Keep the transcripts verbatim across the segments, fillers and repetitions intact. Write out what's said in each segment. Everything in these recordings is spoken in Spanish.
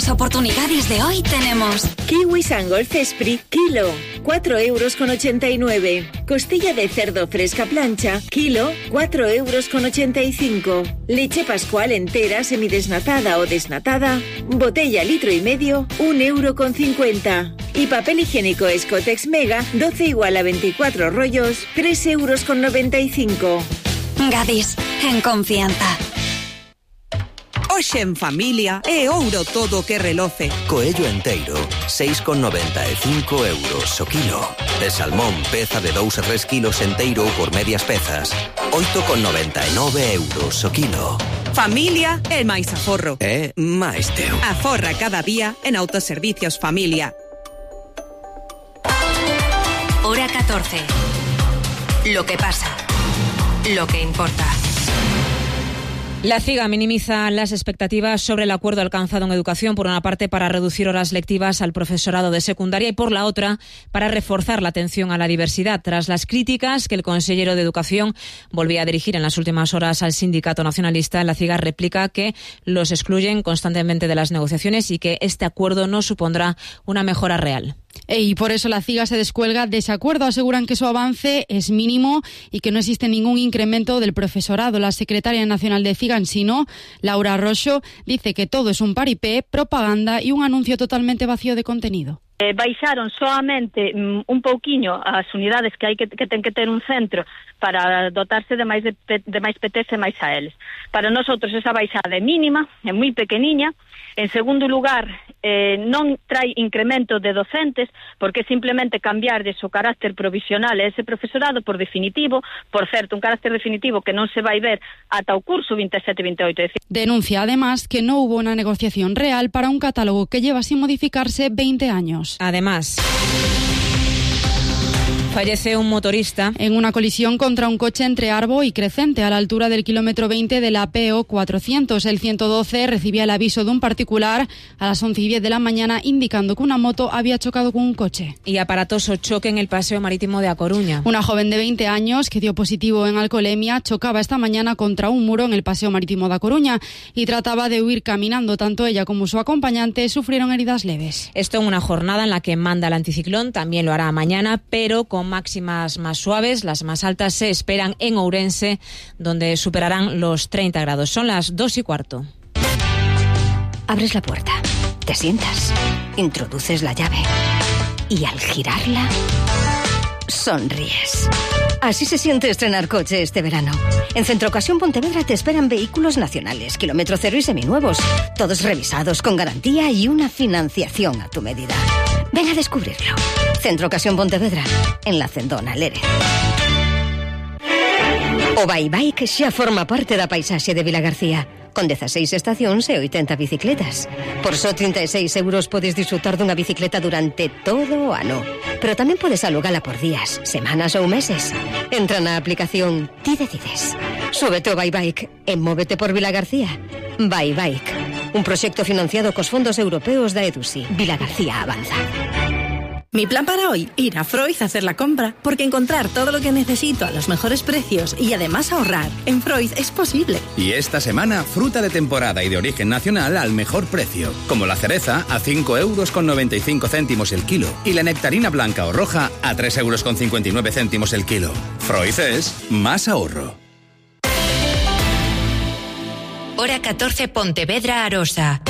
las oportunidades de hoy tenemos Kiwis and Golf Esprit, kilo, cuatro euros con ochenta y nueve. Costilla de cerdo fresca plancha, kilo, cuatro euros con ochenta y cinco. Leche Pascual entera, semidesnatada o desnatada, botella litro y medio, un euro con cincuenta. Y papel higiénico Escotex Mega, doce igual a veinticuatro rollos, tres euros con noventa y cinco. Gadis, en confianza. Hoxe en familia é ouro todo que reloce. Coello enteiro, seis con noventa e cinco euros o kilo. E salmón, peza de dous a tres kilos enteiro por medias pezas, oito con noventa e nove euros o kilo. Familia é máis aforro. É máis teu. Aforra cada día en Autoservicios Familia. Hora catorce. Lo que pasa. Lo que importa. La CIGA minimiza las expectativas sobre el acuerdo alcanzado en educación, por una parte para reducir horas lectivas al profesorado de secundaria y por la otra para reforzar la atención a la diversidad. Tras las críticas que el consejero de Educación volvía a dirigir en las últimas horas al sindicato nacionalista, la CIGA replica que los excluyen constantemente de las negociaciones y que este acuerdo no supondrá una mejora real. Y por eso la CIGA se descuelga de ese acuerdo. Aseguran que su avance es mínimo y que no existe ningún incremento del profesorado. La secretaria nacional de CIGA, en Sino, Laura Roxo, dice que todo es un paripé, propaganda y un anuncio totalmente vacío de contenido. Eh, baixaron solamente mm, un pouquiño as unidades que hai que, que ten que ter un centro para dotarse de máis de, de máis P Ts e máis A Ls. Para nosotros esa baixada é mínima, é moi pequeniña. En segundo lugar, eh, non trae incremento de docentes, porque simplemente cambiar de su carácter provisional a ese profesorado por definitivo, por certo, un carácter definitivo que non se vai ver ata o curso veintisiete veintiocho. Denuncia además que no hubo una negociación real para un catálogo que lleva sin modificarse veinte años. Además, fallece un motorista en una colisión contra un coche entre Arbo y Crecente, a la altura del kilómetro veinte de la P O cuatrocientos. El ciento doce recibía el aviso de un particular a las once y diez de la mañana indicando que una moto había chocado con un coche. Y aparatoso choque en el paseo marítimo de A Coruña. Una joven de veinte años que dio positivo en alcoholemia chocaba esta mañana contra un muro en el paseo marítimo de A Coruña y trataba de huir caminando. Tanto ella como su acompañante sufrieron heridas leves. Esto en una jornada en la que manda el anticiclón, también lo hará mañana, pero con máximas más suaves. Las más altas se esperan en Ourense, donde superarán los treinta grados. Son las dos y cuarto. Abres la puerta, te sientas, introduces la llave y al girarla, sonríes. Así se siente estrenar coche este verano. En Centro Ocasión Pontevedra te esperan vehículos nacionales, kilómetro cero y seminuevos, todos revisados con garantía y una financiación a tu medida. Ven a descubrirlo. Centro Ocasión Pontevedra, en la Cendona, Lérez. O Baibike xa forma parte da paisaxe de Vilagarcía, con dieciséis estacións e oitenta bicicletas. Por só trinta e seis euros podes disfrutar dunha bicicleta durante todo o ano. Pero tamén podes alugala por días, semanas ou meses. Entra na aplicación Ti Decides. Súbete o Baibike e móvete por Vilagarcía. Baibike, un proxecto financiado cos fondos europeos da EDUSI. Vilagarcía avanza. Mi plan para hoy, ir a Freud a hacer la compra, porque encontrar todo lo que necesito a los mejores precios y además ahorrar en Freud es posible. Y esta semana, fruta de temporada y de origen nacional al mejor precio, como la cereza a cinco euros con noventa y cinco céntimos el kilo y la nectarina blanca o roja a tres euros con cincuenta y nueve céntimos el kilo. Freud es más ahorro. Hora catorce, Pontevedra, Arosa.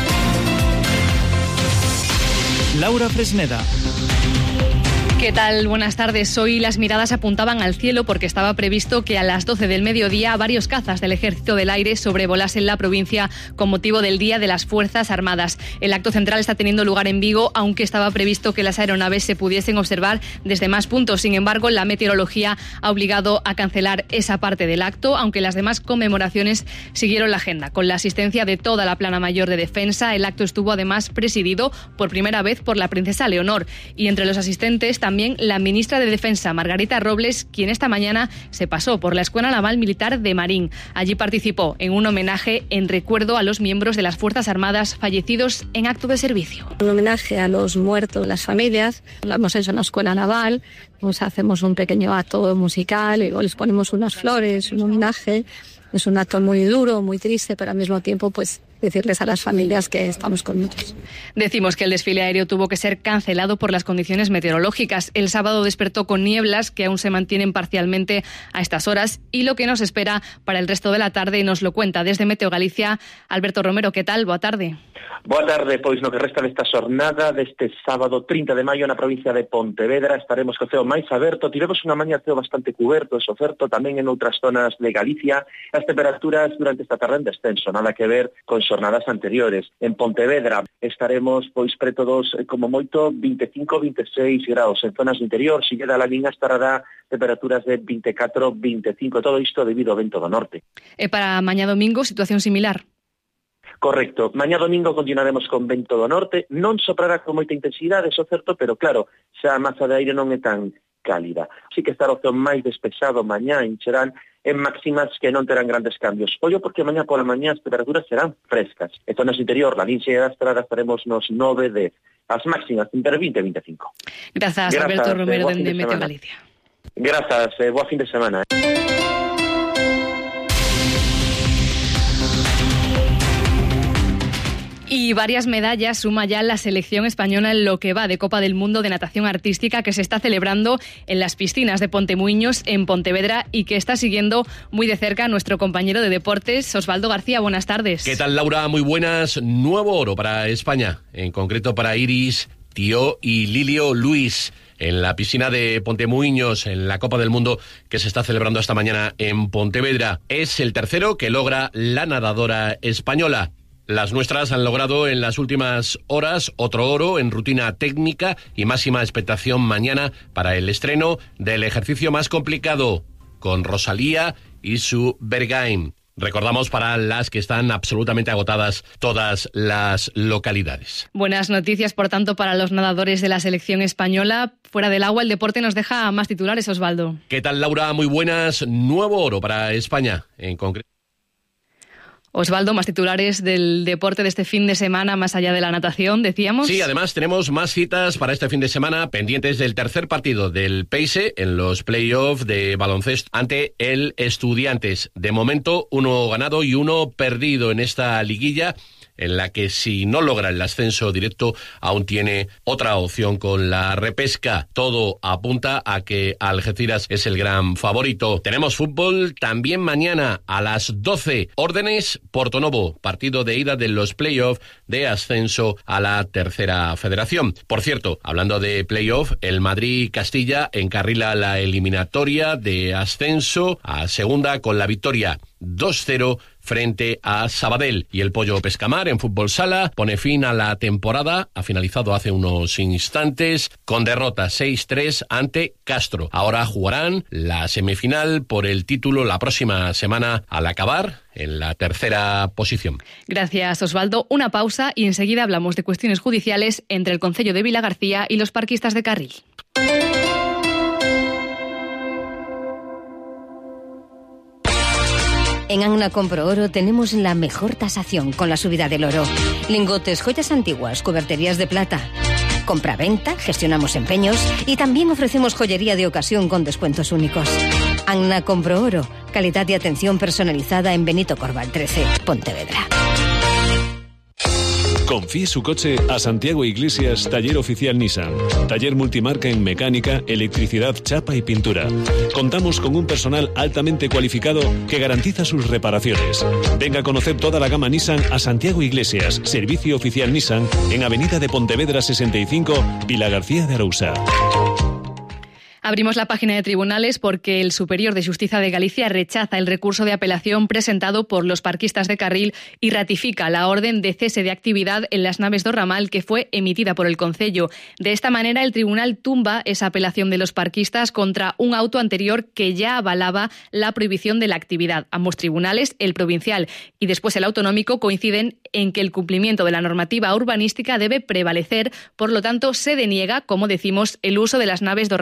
Laura Fresneda. ¿Qué tal? Buenas tardes. Hoy las miradas apuntaban al cielo porque estaba previsto que a las doce del mediodía varios cazas del Ejército del Aire sobrevolasen la provincia con motivo del Día de las Fuerzas Armadas. El acto central está teniendo lugar en Vigo, aunque estaba previsto que las aeronaves se pudiesen observar desde más puntos. Sin embargo, la meteorología ha obligado a cancelar esa parte del acto, aunque las demás conmemoraciones siguieron la agenda. Con la asistencia de toda la Plana Mayor de Defensa, el acto estuvo además presidido por primera vez por la princesa Leonor. Y entre los asistentes también También la ministra de Defensa, Margarita Robles, quien esta mañana se pasó por la Escuela Naval Militar de Marín. Allí participó en un homenaje en recuerdo a los miembros de las Fuerzas Armadas fallecidos en acto de servicio. Un homenaje a los muertos, las familias. Lo hemos hecho en la Escuela Naval, pues hacemos un pequeño acto musical y les ponemos unas flores, un homenaje. Es un acto muy duro, muy triste, pero al mismo tiempo pues decirles a las familias que estamos con ellos. Decimos que el desfile aéreo tuvo que ser cancelado por las condiciones meteorológicas. El sábado despertó con nieblas que aún se mantienen parcialmente a estas horas y lo que nos espera para el resto de la tarde nos lo cuenta desde Meteo Galicia Alberto Romero. ¿Qué tal? Boa tarde. Boa tarde, pois no que resta desta xornada deste sábado trinta de maio na provincia de Pontevedra estaremos co ceo máis aberto. Tivemos unha mañá ceo bastante cuberto, eso certo, tamén en outras zonas de Galicia. As temperaturas durante esta tarde en descenso, nada que ver con xornadas anteriores. En Pontevedra estaremos pois preto dos, como moito, vinte e cinco a vinte e seis graus. En zonas do interior, Silleda da Liña estará temperaturas de vinte e catro a vinte e cinco, todo isto debido ao vento do norte. E para mañá domingo, situación similar? Correcto. Mañá domingo continuaremos con vento do norte, non soprará con moita intensidade, eso certo, pero claro, xa a masa de aire non é tan cálida. Así que estará o ceo máis despexado mañá en Cherán, en máximas que non terán grandes cambios. Ollo porque mañá pola mañá as temperaturas serán frescas. En zonas interior, la Linxe e a Estrada estaremos nos nove, dez. As máximas entre vinte e vinte e cinco. Grazas, Alberto Romero, eh, dende Meteo Galicia. Grazas, eh, boa fin de semana. Y varias medallas suma ya la selección española en lo que va de Copa del Mundo de Natación Artística que se está celebrando en las piscinas de Pontemuiños en Pontevedra y que está siguiendo muy de cerca nuestro compañero de deportes, Osvaldo García. Buenas tardes. ¿Qué tal, Laura? Muy buenas. Nuevo oro para España, en concreto para Iris, Tío y Lilio Luis, en la piscina de Pontemuiños, en la Copa del Mundo que se está celebrando esta mañana en Pontevedra. Es el tercero que logra la nadadora española. Las nuestras han logrado en las últimas horas otro oro en rutina técnica y máxima expectación mañana para el estreno del ejercicio más complicado, con Rosalía y su Berghain. Recordamos para las que están absolutamente agotadas todas las localidades. Buenas noticias, por tanto, para los nadadores de la selección española. Fuera del agua, el deporte nos deja más titulares, Osvaldo. ¿Qué tal, Laura? Muy buenas. Nuevo oro para España, en concreto. Osvaldo, más titulares del deporte de este fin de semana, más allá de la natación, decíamos. Sí, además tenemos más citas para este fin de semana, pendientes del tercer partido del P S E en los playoffs de baloncesto ante el Estudiantes. De momento, uno ganado y uno perdido en esta liguilla, en la que si no logra el ascenso directo aún tiene otra opción con la repesca. Todo apunta a que Algeciras es el gran favorito. Tenemos fútbol también mañana a las doce. Órdenes, Portonovo, partido de ida de los playoffs de ascenso a la tercera federación. Por cierto, hablando de playoff, el Madrid-Castilla encarrila la eliminatoria de ascenso a segunda con la victoria dos cero frente a Sabadell. Y el Pollo Pescamar en fútbol sala pone fin a la temporada, ha finalizado hace unos instantes con derrota seis tres ante Castro. Ahora jugarán la semifinal por el título la próxima semana al acabar en la tercera posición. Gracias, Osvaldo. Una pausa y enseguida hablamos de cuestiones judiciales entre el Concello de Vilagarcía y los parquistas de Carril. En Anna Compro Oro tenemos la mejor tasación con la subida del oro. Lingotes, joyas antiguas, cuberterías de plata. Compra-venta, gestionamos empeños y también ofrecemos joyería de ocasión con descuentos únicos. Anna Compro Oro, calidad y atención personalizada en Benito Corval trece, Pontevedra. Confíe su coche a Santiago Iglesias, Taller Oficial Nissan. Taller multimarca en mecánica, electricidad, chapa y pintura. Contamos con un personal altamente cualificado que garantiza sus reparaciones. Venga a conocer toda la gama Nissan a Santiago Iglesias, Servicio Oficial Nissan, en Avenida de Pontevedra sesenta y cinco, Vilagarcía de Arousa. Abrimos la página de tribunales porque el Superior de Xustiza de Galicia rechaza el recurso de apelación presentado por los parquistas de Carril y ratifica la orden de cese de actividad en las naves do ramal que fue emitida por el Concello. De esta manera, el tribunal tumba esa apelación de los parquistas contra un auto anterior que ya avalaba la prohibición de la actividad. Ambos tribunales, el provincial y después el autonómico, coinciden en que el cumplimiento de la normativa urbanística debe prevalecer, por lo tanto, se deniega, como decimos, el uso de las naves do ramal.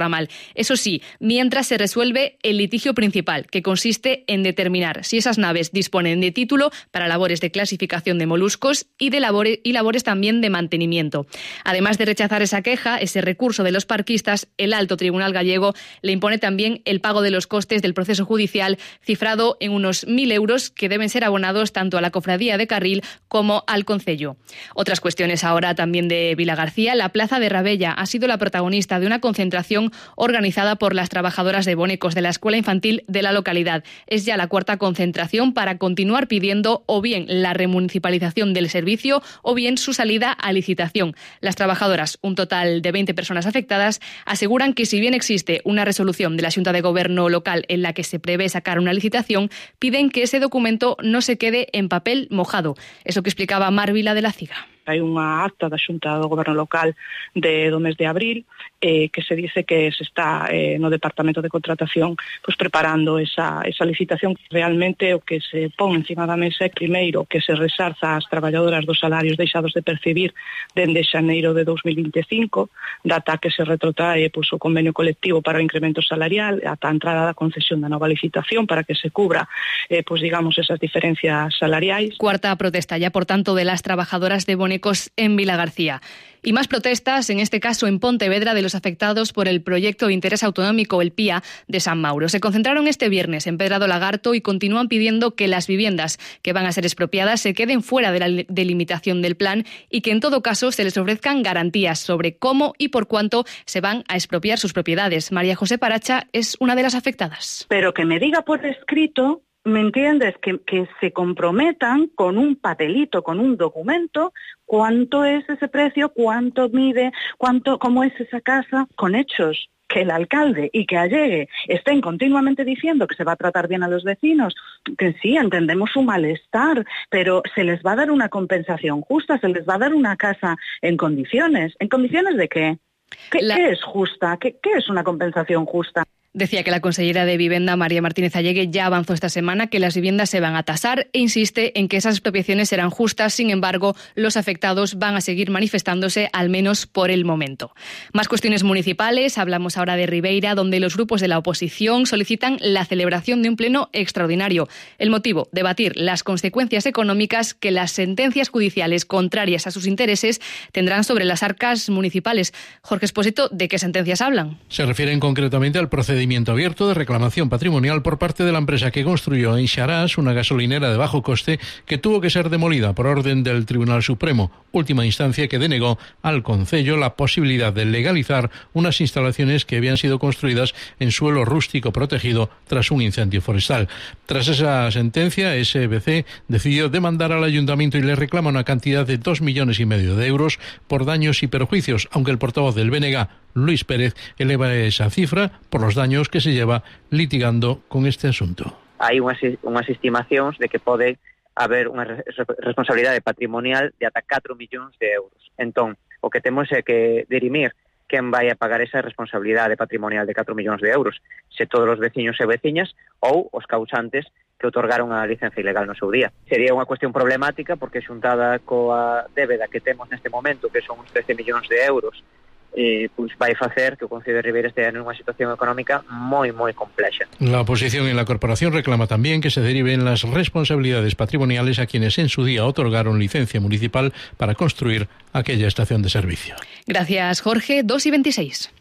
Eso sí, mientras se resuelve el litigio principal, que consiste en determinar si esas naves disponen de título para labores de clasificación de moluscos y de labores, y labores también de mantenimiento. Además de rechazar esa queja, ese recurso de los parquistas, el Alto Tribunal gallego le impone también el pago de los costes del proceso judicial, cifrado en unos mil euros que deben ser abonados tanto a la Cofradía de Carril como al concello. Otras cuestiones ahora también de Vilagarcía. La Plaza de Rabella ha sido la protagonista de una concentración organizada por las trabajadoras de bonecos de la escuela infantil de la localidad. Es ya la cuarta concentración para continuar pidiendo o bien la remunicipalización del servicio o bien su salida a licitación. Las trabajadoras, un total de veinte personas afectadas, aseguran que si bien existe una resolución de la Xunta de Gobierno local en la que se prevé sacar una licitación, piden que ese documento no se quede en papel mojado. Eso que explicaba Mar Vila de la Ciga. Hai unha acta da Xunta do Goberno Local de, do mes de abril eh, que se dice que se está eh, no Departamento de Contratación pues, preparando esa, esa licitación. Realmente o que se pon encima da mesa é primeiro que se resarza as traballadoras dos salarios deixados de percibir dende xaneiro de dous mil vinte e cinco, data que se retrotrae pues, o convenio colectivo para o incremento salarial, ata a entrada da concesión da nova licitación para que se cubra eh, pues, digamos, esas diferencias salariais. Cuarta protesta ya, por tanto, de las trabajadoras de bonecos en Vilagarcía. Y más protestas, en este caso en Pontevedra, de los afectados por el proyecto de interés autonómico, el P I A, de San Mauro. Se concentraron este viernes en Pedrado Lagarto y continúan pidiendo que las viviendas que van a ser expropiadas se queden fuera de la delimitación del plan y que en todo caso se les ofrezcan garantías sobre cómo y por cuánto se van a expropiar sus propiedades. María José Paracha es una de las afectadas. Pero que me diga por escrito, ¿me entiendes? Que, que se comprometan con un papelito, con un documento, cuánto es ese precio, cuánto mide, cuánto, cómo es esa casa, con hechos. Que el alcalde y que allegue estén continuamente diciendo que se va a tratar bien a los vecinos, que sí, entendemos su malestar, pero se les va a dar una compensación justa, se les va a dar una casa en condiciones. ¿En condiciones de qué? ¿Qué, La... ¿qué es justa? ¿Qué, ¿Qué es una compensación justa? Decía que la consellera de Vivienda, María Martínez Allegue, ya avanzó esta semana que las viviendas se van a tasar e insiste en que esas expropiaciones serán justas. Sin embargo, los afectados van a seguir manifestándose, al menos por el momento. Más cuestiones municipales. Hablamos ahora de Ribeira, donde los grupos de la oposición solicitan la celebración de un pleno extraordinario. El motivo, debatir las consecuencias económicas que las sentencias judiciales contrarias a sus intereses tendrán sobre las arcas municipales. Jorge Expósito, ¿de qué sentencias hablan? Se refieren concretamente al procedimiento abierto de reclamación patrimonial por parte de la empresa que construyó en Xarás una gasolinera de bajo coste que tuvo que ser demolida por orden del Tribunal Supremo, última instancia que denegó al concello la posibilidad de legalizar unas instalaciones que habían sido construidas en suelo rústico protegido tras un incendio forestal. Tras esa sentencia, S B C decidió demandar al ayuntamiento y le reclama una cantidad de dos millones y medio de euros por daños y perjuicios, aunque el portavoz del B N G, Luis Pérez, eleva esa cifra por los daños que se lleva litigando con este asunto. Hai unhas, unhas estimacións de que pode haber unha responsabilidade patrimonial de ata catro millóns de euros. Entón, o que temos é que dirimir quen vai a pagar esa responsabilidade patrimonial de catro millóns de euros, se todos os veciños e veciñas ou os causantes que otorgaron a licencia ilegal no seu día. Sería unha cuestión problemática porque xuntada coa débeda que temos neste momento, que son uns trece millóns de euros, Eh, pues vai facer que o Concello de Ribeira estea nunha situación económica moi, moi complexa. La oposición en la corporación reclama también que se deriven las responsabilidades patrimoniales a quienes en su día otorgaron licencia municipal para construir aquella estación de servicio. Gracias, Jorge. dos y veintiséis.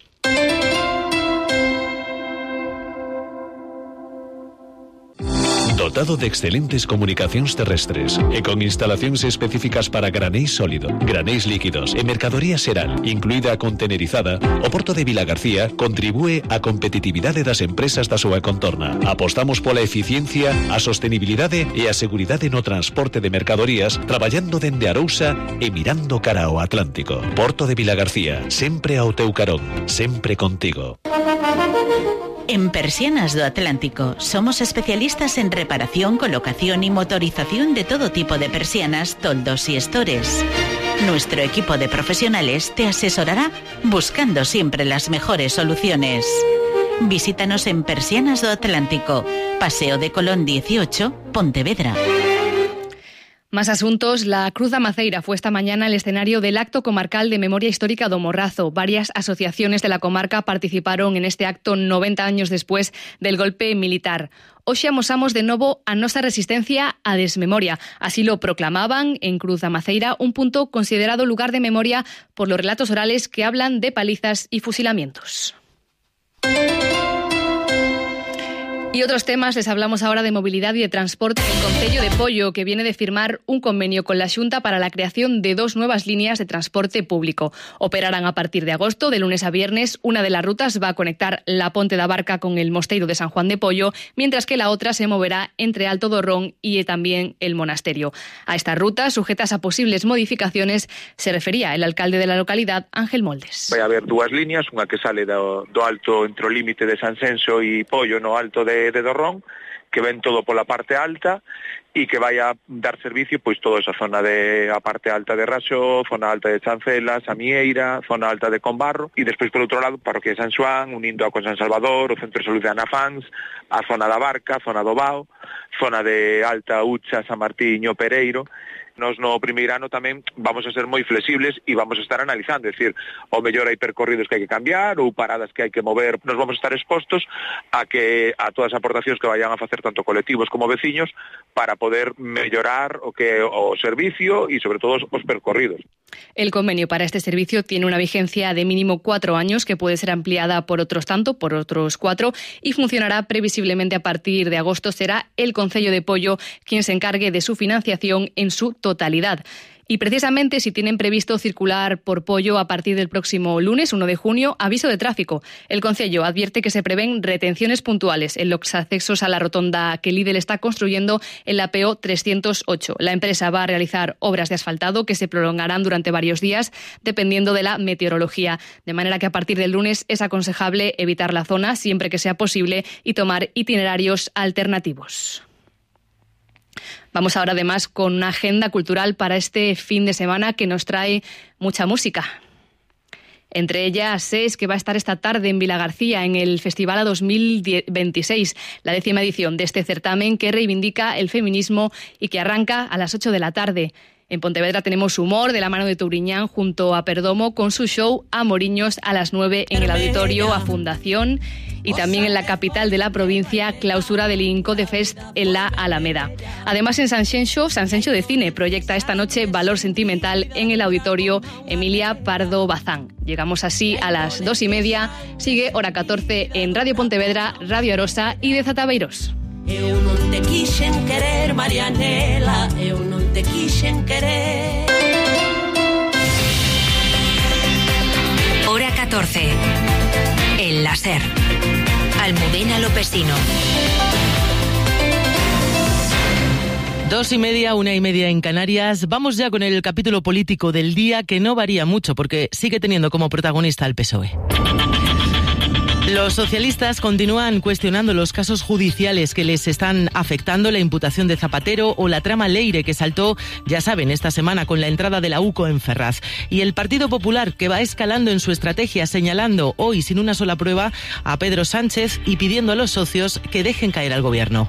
Dotado de excelentes comunicacións terrestres e con instalacións específicas para granéis sólido, granéis líquidos e mercadoría xeral, incluída a contenerizada, o Porto de Vilagarcía contribúe á competitividade das empresas da súa contorna. Apostamos pola eficiencia, a sostenibilidade e a seguridade no transporte de mercadorías, traballando dende Arousa e mirando cara ao Atlántico. Porto de Vilagarcía, sempre ao teu carón, sempre contigo. En Persianas do Atlántico somos especialistas en reparación, colocación y motorización de todo tipo de persianas, toldos y estores. Nuestro equipo de profesionales te asesorará buscando siempre las mejores soluciones. Visítanos en Persianas do Atlántico, Paseo de Colón dieciocho, Pontevedra. Más asuntos. La Cruz da Maceira fue esta mañana el escenario del acto comarcal de memoria histórica do Morrazo. Varias asociaciones de la comarca participaron en este acto noventa años después del golpe militar. Hoxe amosamos de novo a nosa resistencia á desmemoria. Así lo proclamaban en Cruz da Maceira, un punto considerado lugar de memoria por los relatos orales que hablan de palizas y fusilamientos. Y otros temas, les hablamos ahora de movilidad y de transporte. El Concello de Pollo, que viene de firmar un convenio con la Xunta para la creación de dos nuevas líneas de transporte público. Operarán a partir de agosto, de lunes a viernes. Una de las rutas va a conectar la Ponte da Barca con el Mosteiro de San Juan de Pollo, mientras que la otra se moverá entre Alto Dorrón y también el Monasterio. A esta ruta, sujetas a posibles modificaciones, se refería el alcalde de la localidad, Ángel Moldes. Vai haber dúas líneas, unha que sale do, do alto entre o límite de San Censo e Pollo no alto de de Dorrón, que ven todo pola parte alta e que vai a dar servicio pois toda esa zona de a parte alta de Raxó, zona alta de Chancela, Samieira, zona alta de Combarro e despois por outro lado parroquia de San Xoán, unindo a con San Salvador, o Centro de Saúde de Anafáns, a zona da Barca, a zona do Bao, zona de Alta Ucha, San Martiño, Pereiro. Nos no primeiro ano tamén vamos a ser moi flexibles e vamos a estar analizando, é dicir, o mellor hai percorridos que hai que cambiar ou paradas que hai que mover. Nos vamos a estar expostos a que a todas as aportacións que vayan a facer tanto colectivos como veciños para poder mellorar o que o servicio e sobre todo os percorridos. El convenio para este servicio tiene una vigencia de mínimo cuatro años que puede ser ampliada por otros tanto, por otros cuatro, y funcionará previsiblemente a partir de agosto. Será el Concello de Pollo quien se encargue de su financiación en su totalidad. Y precisamente si tienen previsto circular por Pollo a partir del próximo lunes, uno de junio, aviso de tráfico. El Concello advierte que se prevén retenciones puntuales en los accesos a la rotonda que Lidl está construyendo en la P O trescientos ocho. La empresa va a realizar obras de asfaltado que se prolongarán durante varios días dependiendo de la meteorología. De manera que a partir del lunes es aconsejable evitar la zona siempre que sea posible y tomar itinerarios alternativos. Vamos ahora además con una agenda cultural para este fin de semana que nos trae mucha música. Entre ellas seis que va a estar esta tarde en Vilagarcía en el Festival A dos mil veintiséis, la décima edición de este certamen que reivindica el feminismo y que arranca a las ocho de la tarde. En Pontevedra tenemos Humor de la mano de Touriñán junto a Perdomo con su show Amoriños a las nueve en el auditorio A Fundación, y también en la capital de la provincia clausura del Inco de Fest en la Alameda. Además en Sanxenxo, Sanxenxo de Cine proyecta esta noche Valor Sentimental en el auditorio Emilia Pardo Bazán. Llegamos así a las dos y media. Sigue Hora catorce en Radio Pontevedra, Radio Arosa y de Zatabeiros. Eu non te quixen querer, Marianela, eu non te quixen querer. Hora catorce. El láser. Almudena Lopesino. Dos y media, una y media en Canarias. Vamos ya con el capítulo político del día, que no varía mucho porque sigue teniendo como protagonista al P S O E. Los socialistas continúan cuestionando los casos judiciales que les están afectando, la imputación de Zapatero o la trama Leire que saltó, ya saben, esta semana con la entrada de la U C O en Ferraz. Y el Partido Popular, que va escalando en su estrategia, señalando hoy sin una sola prueba a Pedro Sánchez y pidiendo a los socios que dejen caer al gobierno.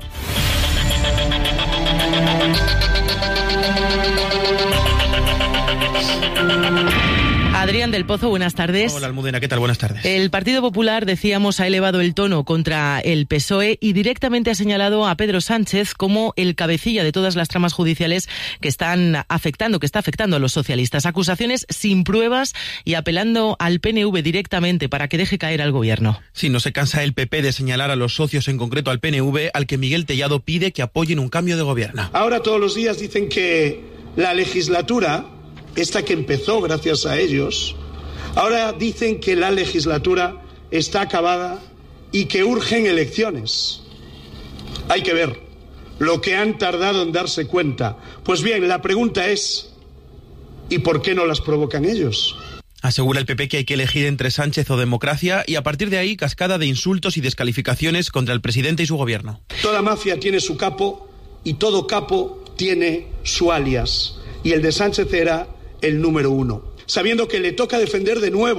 Adrián del Pozo, buenas tardes. Hola, Almudena, ¿qué tal? Buenas tardes. El Partido Popular, decíamos, ha elevado el tono contra el P S O E y directamente ha señalado a Pedro Sánchez como el cabecilla de todas las tramas judiciales que están afectando, que está afectando a los socialistas. Acusaciones sin pruebas y apelando al P N V directamente para que deje caer al gobierno. Sí, no se cansa el P P de señalar a los socios, en concreto al P N V, al que Miguel Tellado pide que apoyen un cambio de gobierno. Ahora todos los días dicen que la legislatura, esta que empezó gracias a ellos, ahora dicen que la legislatura está acabada y que urgen elecciones. Hay que ver lo que han tardado en darse cuenta. Pues bien, la pregunta es, ¿y por qué no las provocan ellos? Asegura el P P que hay que elegir entre Sánchez o democracia y a partir de ahí cascada de insultos y descalificaciones contra el presidente y su gobierno. Toda mafia tiene su capo y todo capo tiene su alias. Y el de Sánchez era el número uno. Sabiendo que le toca defender de nuevo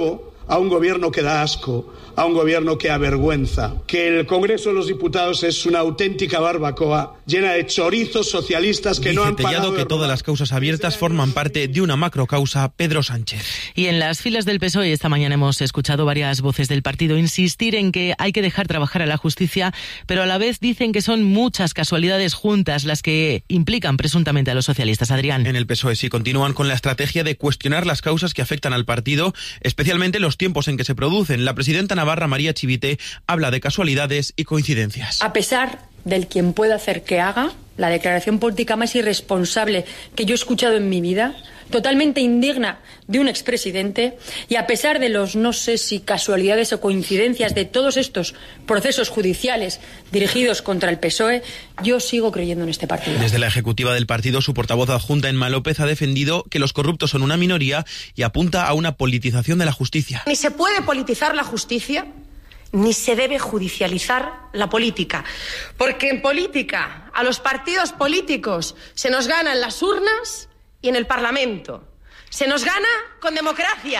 a un gobierno que da asco, a un gobierno que avergüenza, que el Congreso de los Diputados es una auténtica barbacoa llena de chorizos socialistas que Dice no han Tellado parado de que todas las causas abiertas forman parte de una macrocausa Pedro Sánchez. Y en las filas del P S O E esta mañana hemos escuchado varias voces del partido insistir en que hay que dejar trabajar a la justicia, pero a la vez dicen que son muchas casualidades juntas las que implican presuntamente a los socialistas. Adrián. En el P S O E sí continúan con la estrategia de cuestionar las causas que afectan al partido, especialmente los tiempos en que se producen. La presidenta navarra, María Chivite, habla de casualidades y coincidencias. A pesar del quien pueda hacer que haga, la declaración política más irresponsable que yo he escuchado en mi vida, totalmente indigna de un expresidente, y a pesar de los no sé si casualidades o coincidencias de todos estos procesos judiciales dirigidos contra el P S O E, yo sigo creyendo en este partido. Desde la ejecutiva del partido, su portavoz adjunta, Emma López, ha defendido que los corruptos son una minoría y apunta a una politización de la justicia. Ni se puede politizar la justicia, ni se debe judicializar la política. Porque en política, a los partidos políticos se nos gana en las urnas y en el Parlamento. Se nos gana con democracia.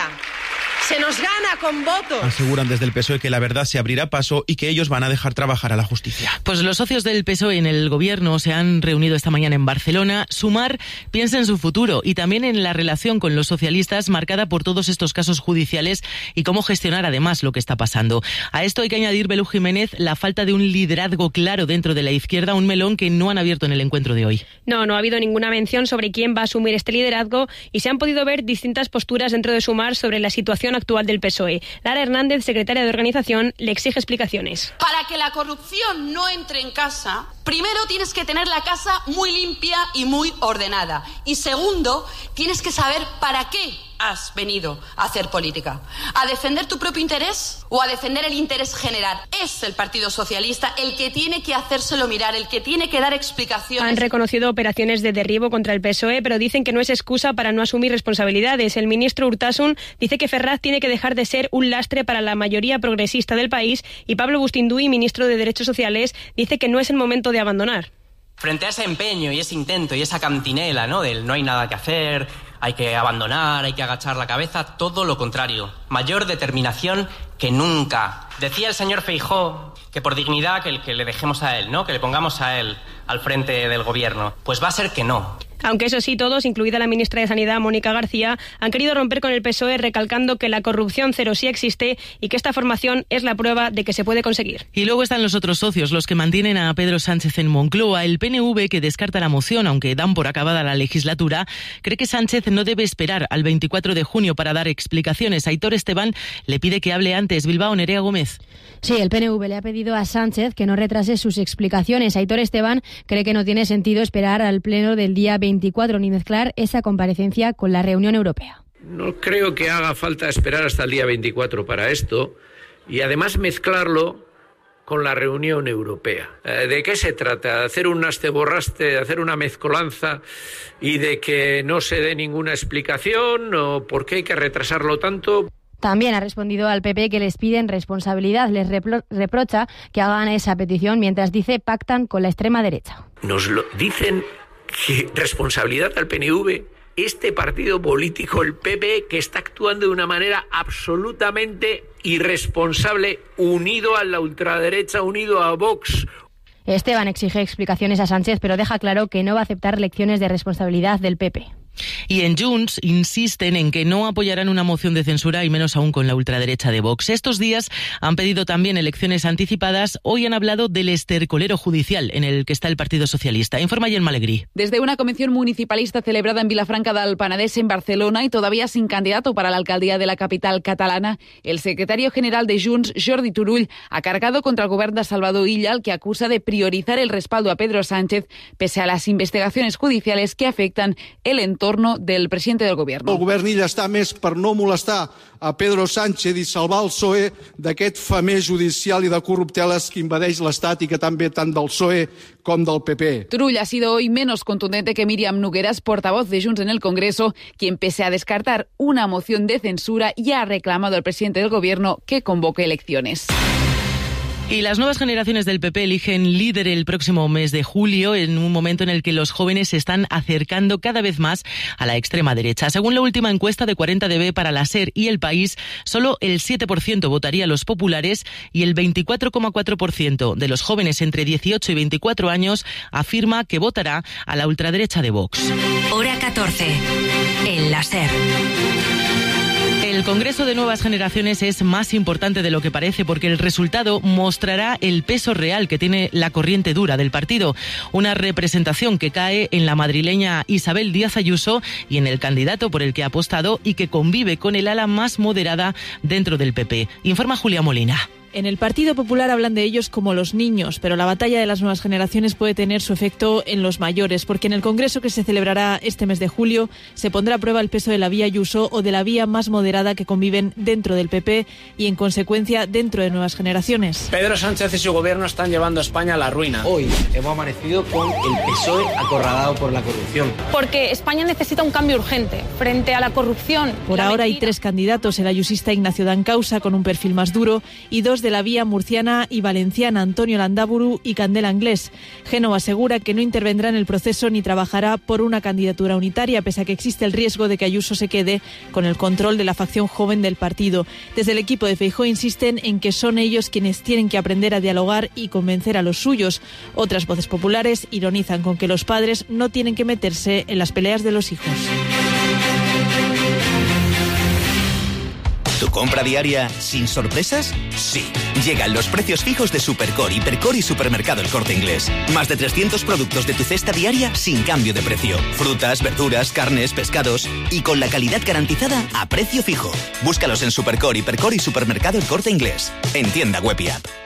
Se nos gana con votos. Aseguran desde el P S O E que la verdad se abrirá paso y que ellos van a dejar trabajar a la justicia. Pues los socios del P S O E en el gobierno se han reunido esta mañana en Barcelona. Sumar piensa en su futuro y también en la relación con los socialistas marcada por todos estos casos judiciales y cómo gestionar además lo que está pasando. A esto hay que añadir, Belú Jiménez, la falta de un liderazgo claro dentro de la izquierda, un melón que no han abierto en el encuentro de hoy. No, no ha habido ninguna mención sobre quién va a asumir este liderazgo y se han podido ver distintas posturas dentro de Sumar sobre la situación actual del P S O E. Lara Hernández, secretaria de organización, le exige explicaciones. Para que la corrupción no entre en casa, primero tienes que tener la casa muy limpia y muy ordenada. Y segundo, tienes que saber para qué has venido a hacer política. ¿A defender tu propio interés o a defender el interés general? Es el Partido Socialista el que tiene que hacérselo mirar, el que tiene que dar explicaciones. Han reconocido operaciones de derribo contra el P S O E, pero dicen que no es excusa para no asumir responsabilidades. El ministro Urtasun dice que Ferraz tiene que dejar de ser un lastre para la mayoría progresista del país y Pablo Bustinduy, ministro de Derechos Sociales, dice que no es el momento de abandonar. Frente a ese empeño y ese intento y esa cantinela, ¿no?, del no hay nada que hacer, hay que abandonar, hay que agachar la cabeza, todo lo contrario. Mayor determinación que nunca. Decía el señor Feijóo que por dignidad que, que le dejemos a él, ¿no?, que le pongamos a él al frente del gobierno. Pues va a ser que no. Aunque eso sí, todos, incluida la ministra de Sanidad, Mónica García, han querido romper con el P S O E recalcando que la corrupción cero sí existe y que esta formación es la prueba de que se puede conseguir. Y luego están los otros socios, los que mantienen a Pedro Sánchez en Moncloa. El P N V, que descarta la moción, aunque dan por acabada la legislatura, cree que Sánchez no debe esperar al veinticuatro de junio para dar explicaciones. Aitor Esteban le pide que hable antes. Bilbao, Nerea Gómez. Sí, el P N V le ha pedido a Sánchez que no retrase sus explicaciones. Aitor Esteban cree que no tiene sentido esperar al pleno del día veinticuatro ni mezclar esa comparecencia con la reunión europea. No creo que haga falta esperar hasta el día veinticuatro para esto y además mezclarlo con la reunión europea. ¿De qué se trata? ¿De hacer un asteborraste, de hacer una mezcolanza y de que no se dé ninguna explicación o por qué hay que retrasarlo tanto? También ha respondido al P P que les piden responsabilidad, les repro- reprocha que hagan esa petición mientras dice pactan con la extrema derecha. Nos lo dicen que responsabilidad al P N V, este partido político, el P P, que está actuando de una manera absolutamente irresponsable, unido a la ultraderecha, unido a Vox. Esteban exige explicaciones a Sánchez, pero deja claro que no va a aceptar lecciones de responsabilidad del P P. Y en Junts insisten en que no apoyarán una moción de censura y menos aún con la ultraderecha de Vox. Estos días han pedido también elecciones anticipadas. Hoy han hablado del estercolero judicial en el que está el Partido Socialista. Informa Gemma Alegrí. Desde una convención municipalista celebrada en Vilafranca del Penedès, en Barcelona, y todavía sin candidato para la alcaldía de la capital catalana, el secretario general de Junts, Jordi Turull, ha cargado contra el gobierno de Salvador Illa, al que acusa de priorizar el respaldo a Pedro Sánchez pese a las investigaciones judiciales que afectan el entorno del presidente del gobierno. El govern Illa està més per no molestar a Pedro Sánchez i salvar el P S O E d'aquest famés judicial i de corrupteles que invadeix l'Estat i que també tant del P S O E com del P P. Turull ha sido hoy menos contundente que Míriam Nogueras, portavoz de Junts en el Congreso, quien pese a descartar una moción de censura ya ha reclamado al presidente del gobierno que convoque elecciones. Y las nuevas generaciones del P P eligen líder el próximo mes de julio, en un momento en el que los jóvenes se están acercando cada vez más a la extrema derecha. Según la última encuesta de cuarenta D B para la SER y El País, solo el siete por ciento votaría a los populares y el veinticuatro coma cuatro por ciento de los jóvenes entre dieciocho y veinticuatro años afirma que votará a la ultraderecha de Vox. Hora catorce. En la SER. El Congreso de Nuevas Generaciones es más importante de lo que parece porque el resultado mostrará el peso real que tiene la corriente dura del partido. Una representación que cae en la madrileña Isabel Díaz Ayuso y en el candidato por el que ha apostado y que convive con el ala más moderada dentro del P P. Informa Julia Molina. En el Partido Popular hablan de ellos como los niños, pero la batalla de las nuevas generaciones puede tener su efecto en los mayores, porque en el Congreso que se celebrará este mes de julio se pondrá a prueba el peso de la vía Ayuso o de la vía más moderada que conviven dentro del P P y, en consecuencia, dentro de nuevas generaciones. Pedro Sánchez y su gobierno están llevando a España a la ruina. Hoy hemos amanecido con el P S O E acorralado por la corrupción. Porque España necesita un cambio urgente frente a la corrupción. Por ahora hay tres candidatos, el ayusista Ignacio Dancausa, con un perfil más duro, y dos de la vía murciana y valenciana, Antonio Landaburu y Candela Anglés. Génova asegura que no intervendrá en el proceso ni trabajará por una candidatura unitaria, pese a que existe el riesgo de que Ayuso se quede con el control de la facción joven del partido. Desde el equipo de Feijóo insisten en que son ellos quienes tienen que aprender a dialogar y convencer a los suyos. Otras voces populares ironizan con que los padres no tienen que meterse en las peleas de los hijos. ¿Tu compra diaria sin sorpresas? Sí. Llegan los precios fijos de Supercore, Hipercore y Supermercado El Corte Inglés. Más de trescientos productos de tu cesta diaria sin cambio de precio. Frutas, verduras, carnes, pescados y con la calidad garantizada a precio fijo. Búscalos en Supercore, Hipercore y Supermercado El Corte Inglés. En tienda web y app.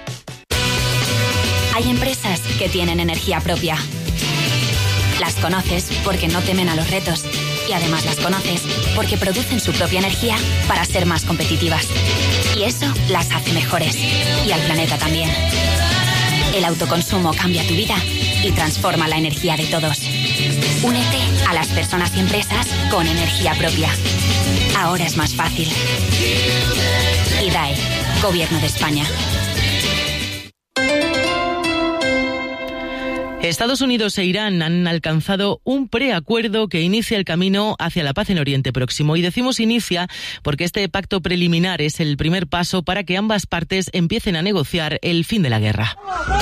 Hay empresas que tienen energía propia. Las conoces porque no temen a los retos. Y además las conoces porque producen su propia energía para ser más competitivas. Y eso las hace mejores. Y al planeta también. El autoconsumo cambia tu vida y transforma la energía de todos. Únete a las personas y empresas con energía propia. Ahora es más fácil. I D A E, Gobierno de España. Estados Unidos e Irán han alcanzado un preacuerdo que inicia el camino hacia la paz en Oriente Próximo. Y decimos inicia porque este pacto preliminar es el primer paso para que ambas partes empiecen a negociar el fin de la guerra.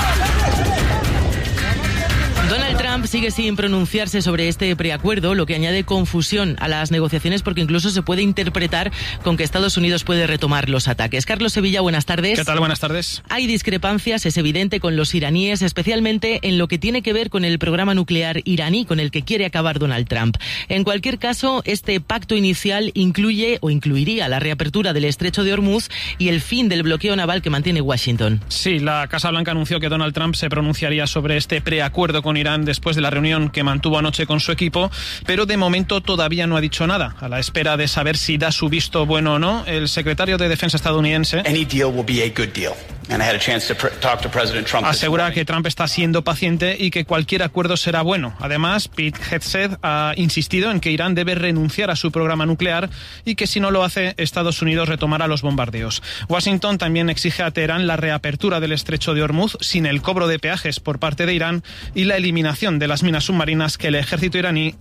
Donald Trump sigue sin pronunciarse sobre este preacuerdo, lo que añade confusión a las negociaciones porque incluso se puede interpretar con que Estados Unidos puede retomar los ataques. Carlos Sevilla, buenas tardes. ¿Qué tal? Buenas tardes. Hay discrepancias, es evidente, con los iraníes, especialmente en lo que tiene que ver con el programa nuclear iraní con el que quiere acabar Donald Trump. En cualquier caso, este pacto inicial incluye o incluiría la reapertura del estrecho de Hormuz y el fin del bloqueo naval que mantiene Washington. Sí, la Casa Blanca anunció que Donald Trump se pronunciaría sobre este preacuerdo con Irán después de la reunión que mantuvo anoche con su equipo, pero de momento todavía no ha dicho nada. A la espera de saber si da su visto bueno o no, el secretario de Defensa estadounidense asegura que Trump está siendo paciente y que cualquier acuerdo será bueno. Además, Pete Hegseth ha insistido en que Irán debe renunciar a su programa nuclear y que si no lo hace, Estados Unidos retomará los bombardeos. Washington también exige a Teherán la reapertura del estrecho de Hormuz sin el cobro de peajes por parte de Irán y la eliminación de las minas submarinas que el ejército iraní